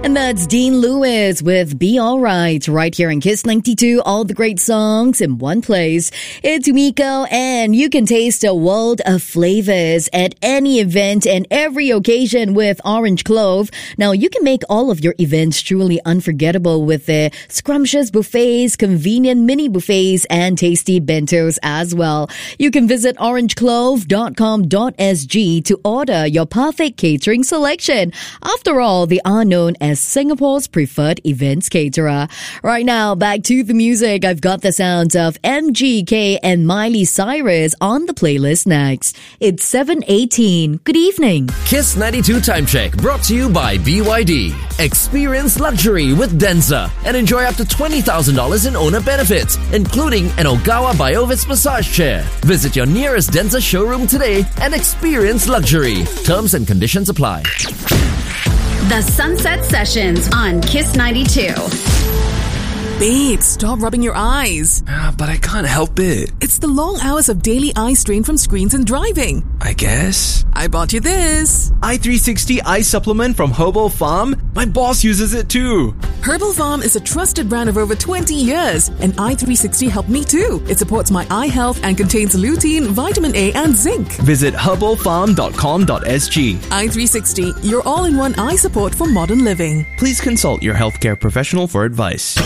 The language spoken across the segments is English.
And that's Dean Lewis with Be Alright, right here in Kiss 92. All the great songs in one place. It's Umiko, and you can taste a world of flavors at any event and every occasion with Orange Clove. Now, you can make all of your events truly unforgettable with their scrumptious buffets, convenient mini buffets, and tasty bentos as well. You can visit orangeclove.com.sg to order your perfect catering selection. After all, they are known as Singapore's preferred events caterer. Right now, back to the music. I've got the sounds of MGK and Miley Cyrus on the playlist next. It's 7:18. Good evening. Kiss 92 Time Check brought to you by BYD. Experience luxury with Denza and enjoy up to $20,000 in owner benefits, including an Ogawa Biovis massage chair. Visit your nearest Denza showroom today and experience luxury. Terms and conditions apply. The Sunset Sessions on Kiss 92. Babe, stop rubbing your eyes. But I can't help it. It's the long hours of daily eye strain from screens and driving. I guess. I bought you this. i360 Eye Supplement from Herbal Farm. My boss uses it too. Herbal Farm is a trusted brand of over 20 years. And i360 helped me too. It supports my eye health and contains lutein, vitamin A, and zinc. Visit herbalfarm.com.sg. i360, your all-in-one eye support for modern living. Please consult your healthcare professional for advice.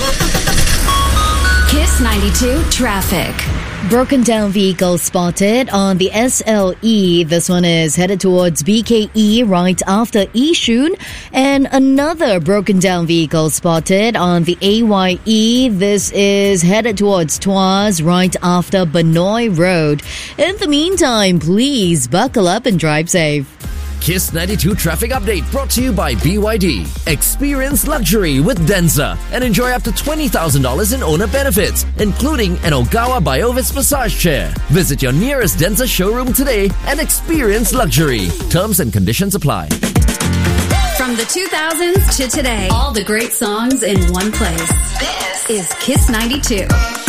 Kiss 92 Traffic. Broken down vehicle spotted on the SLE. This one is headed towards BKE right after Yishun. And another broken down vehicle spotted on the AYE. This is headed towards Tuas right after Benoi Road. In the meantime, please buckle up and drive safe. Kiss 92 Traffic Update brought to you by BYD. Experience luxury with Denza and enjoy up to $20,000 in owner benefits, including an Ogawa Biovis massage chair. Visit your nearest Denza showroom today and experience luxury. Terms and conditions apply. From the 2000s to today, all the great songs in one place. This is Kiss 92.